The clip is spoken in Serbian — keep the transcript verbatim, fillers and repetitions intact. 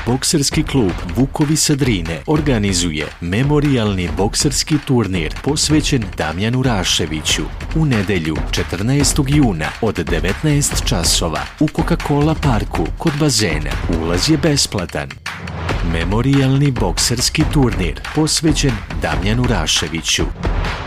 Bokserski klub Vukovi sa Drine organizuje memorijalni bokserski turnir posvećen Damjanu Raševiću u nedelju četrnaestog juna od devetnaest časova u Coca-Cola parku kod bazena. Ulaz je besplatan. Memorijalni bokserski turnir posvećen Damjanu Raševiću.